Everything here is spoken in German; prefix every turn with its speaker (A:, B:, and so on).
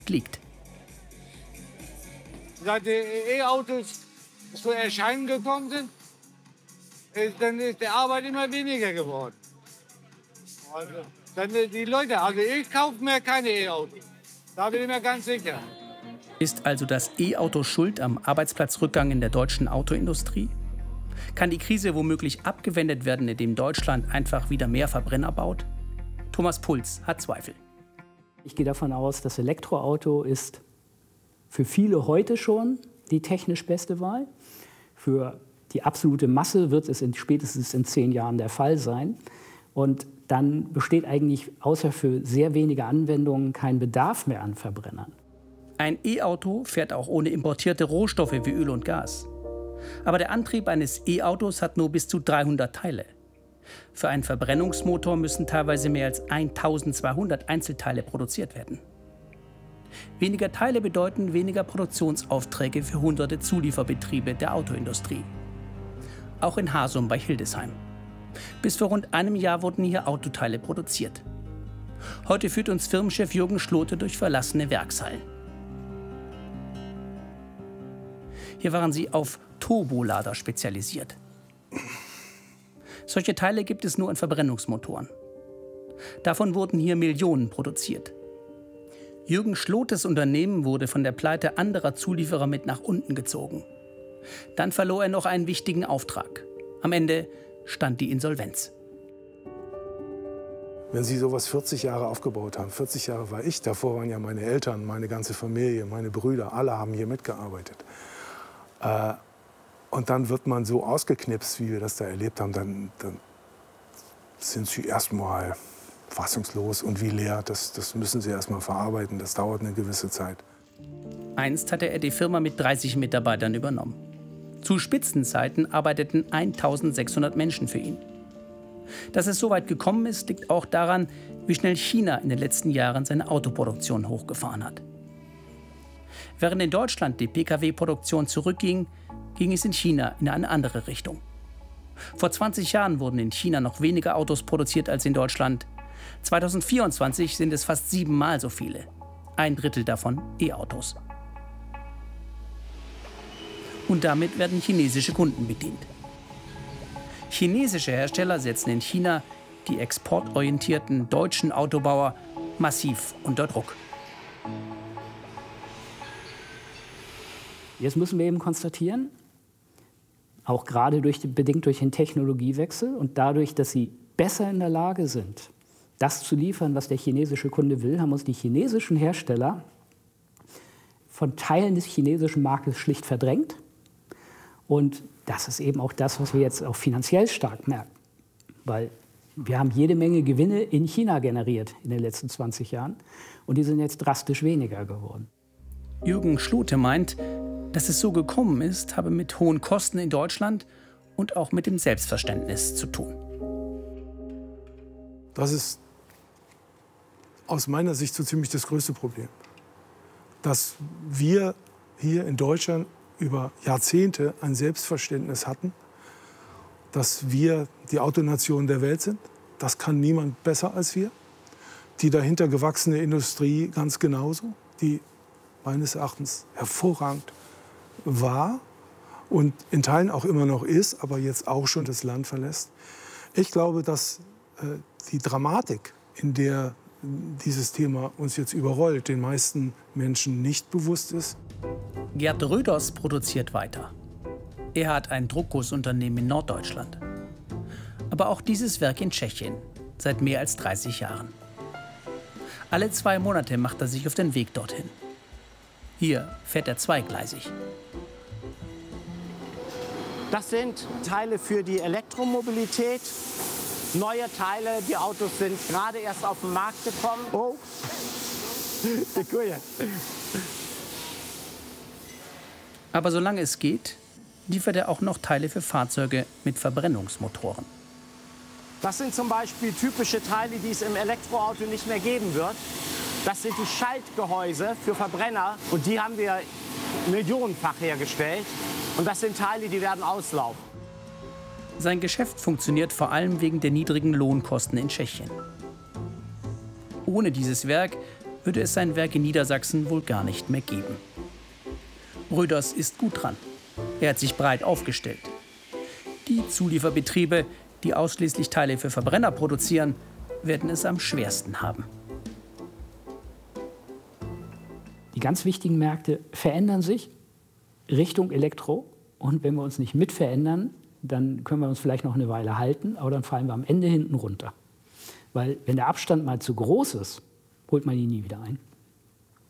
A: liegt.
B: Seit die E-Autos zu Erscheinen gekommen sind, dann ist die Arbeit immer weniger geworden. Also, dann die Leute, also ich kaufe mir keine E-Autos. Da bin ich mir ganz sicher.
A: Ist also das E-Auto schuld am Arbeitsplatzrückgang in der deutschen Autoindustrie? Kann die Krise womöglich abgewendet werden, indem Deutschland einfach wieder mehr Verbrenner baut? Thomas Puls hat Zweifel.
C: Ich gehe davon aus, das Elektroauto ist für viele heute schon die technisch beste Wahl. Für die absolute Masse wird es spätestens in 10 Jahren der Fall sein. Und dann besteht eigentlich außer für sehr wenige Anwendungen kein Bedarf mehr an Verbrennern.
A: Ein E-Auto fährt auch ohne importierte Rohstoffe wie Öl und Gas. Aber der Antrieb eines E-Autos hat nur bis zu 300 Teile. Für einen Verbrennungsmotor müssen teilweise mehr als 1200 Einzelteile produziert werden. Weniger Teile bedeuten weniger Produktionsaufträge für hunderte Zulieferbetriebe der Autoindustrie. Auch in Hasum bei Hildesheim. Bis vor rund einem Jahr wurden hier Autoteile produziert. Heute führt uns Firmenchef Jürgen Schlote durch verlassene Werkshallen. Hier waren sie auf Turbolader spezialisiert. Solche Teile gibt es nur in Verbrennungsmotoren. Davon wurden hier Millionen produziert. Jürgen Schlotes Unternehmen wurde von der Pleite anderer Zulieferer mit nach unten gezogen. Dann verlor er noch einen wichtigen Auftrag. Am Ende stand die Insolvenz.
D: Wenn Sie sowas 40 Jahre aufgebaut haben, 40 Jahre war ich, davor waren ja meine Eltern, meine ganze Familie, meine Brüder, alle haben hier mitgearbeitet. Und dann wird man so ausgeknipst, wie wir das da erlebt haben, dann sind Sie erstmal fassungslos und wie leer. Das müssen Sie erstmal verarbeiten, das dauert eine gewisse Zeit.
A: Einst hatte er die Firma mit 30 Mitarbeitern übernommen. Zu Spitzenzeiten arbeiteten 1600 Menschen für ihn. Dass es so weit gekommen ist, liegt auch daran, wie schnell China in den letzten Jahren seine Autoproduktion hochgefahren hat. Während in Deutschland die Pkw-Produktion zurückging, ging es in China in eine andere Richtung. Vor 20 Jahren wurden in China noch weniger Autos produziert als in Deutschland. 2024 sind es fast 7-mal so viele. 1/3 davon E-Autos. Und damit werden chinesische Kunden bedient. Chinesische Hersteller setzen in China die exportorientierten deutschen Autobauer massiv unter Druck.
C: Jetzt müssen wir eben konstatieren, auch gerade bedingt durch den Technologiewechsel und dadurch, dass sie besser in der Lage sind, das zu liefern, was der chinesische Kunde will, haben uns die chinesischen Hersteller von Teilen des chinesischen Marktes schlicht verdrängt. Und das ist eben auch das, was wir jetzt auch finanziell stark merken. Weil wir haben jede Menge Gewinne in China generiert in den letzten 20 Jahren. Und die sind jetzt drastisch weniger geworden.
A: Jürgen Schlote meint, dass es so gekommen ist, habe mit hohen Kosten in Deutschland und auch mit dem Selbstverständnis zu tun.
D: Das ist aus meiner Sicht so ziemlich das größte Problem. Dass wir hier in Deutschland über Jahrzehnte ein Selbstverständnis hatten, dass wir die Autonation der Welt sind. Das kann niemand besser als wir. Die dahinter gewachsene Industrie ganz genauso, die meines Erachtens hervorragend war und in Teilen auch immer noch ist, aber jetzt auch schon das Land verlässt. Ich glaube, dass die Dramatik, in der dieses Thema uns jetzt überrollt, den meisten Menschen nicht bewusst ist.
A: Gerd Röders produziert weiter. Er hat ein Druckgussunternehmen in Norddeutschland. Aber auch dieses Werk in Tschechien, seit mehr als 30 Jahren. Alle 2 Monate macht er sich auf den Weg dorthin. Hier fährt er zweigleisig.
E: Das sind Teile für die Elektromobilität. Neue Teile, die Autos sind gerade erst auf den Markt gekommen. Oh, die Kuh.
A: Aber solange es geht, liefert er auch noch Teile für Fahrzeuge mit Verbrennungsmotoren.
E: Das sind zum Beispiel typische Teile, die es im Elektroauto nicht mehr geben wird. Das sind die Schaltgehäuse für Verbrenner und die haben wir millionenfach hergestellt. Und das sind Teile, die werden auslaufen.
A: Sein Geschäft funktioniert vor allem wegen der niedrigen Lohnkosten in Tschechien. Ohne dieses Werk würde es sein Werk in Niedersachsen wohl gar nicht mehr geben. Röders ist gut dran. Er hat sich breit aufgestellt. Die Zulieferbetriebe, die ausschließlich Teile für Verbrenner produzieren, werden es am schwersten haben.
C: Die ganz wichtigen Märkte verändern sich Richtung Elektro. Und wenn wir uns nicht mit verändern, dann können wir uns vielleicht noch eine Weile halten, aber dann fallen wir am Ende hinten runter. Weil wenn der Abstand mal zu groß ist, holt man ihn nie wieder ein.